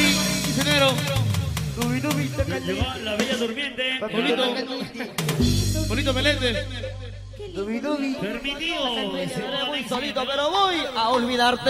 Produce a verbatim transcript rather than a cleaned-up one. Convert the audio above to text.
Mari, Cenero. Llegó la bella durmiente. Bonito. Bonito Meléndez. Permitido. Muy solito, pero voy a olvidarte.